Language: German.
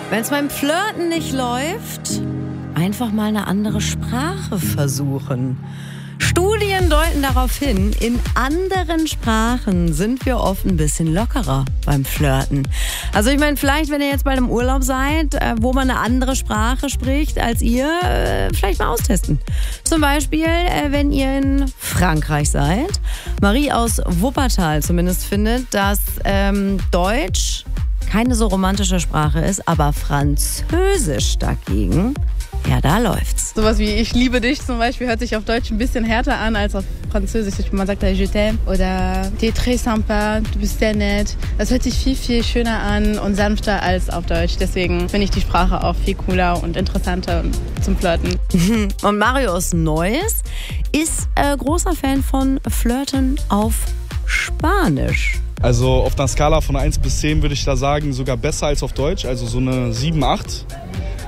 Wenn es beim Flirten nicht läuft, einfach mal eine andere Sprache versuchen. Studien deuten darauf hin, in anderen Sprachen sind wir oft ein bisschen lockerer beim Flirten. Also ich meine, vielleicht, wenn ihr jetzt bei einem Urlaub seid, wo man eine andere Sprache spricht als ihr, vielleicht mal austesten. Zum Beispiel, wenn ihr in Frankreich seid. Marie aus Wuppertal zumindest findet, dass Deutsch keine so romantische Sprache ist, aber Französisch dagegen, ja, da läuft's. Sowas wie "Ich liebe dich" zum Beispiel hört sich auf Deutsch ein bisschen härter an als auf Französisch. Man sagt da "Je t'aime" oder "T'es très sympa", du bist sehr nett. Das hört sich viel, viel schöner an und sanfter als auf Deutsch. Deswegen finde ich die Sprache auch viel cooler und interessanter zum Flirten. Und Marius Neues ist großer Fan von Flirten auf Spanisch. Also auf einer Skala von 1 bis 10 würde ich da sagen, sogar besser als auf Deutsch, also so eine 7, 8.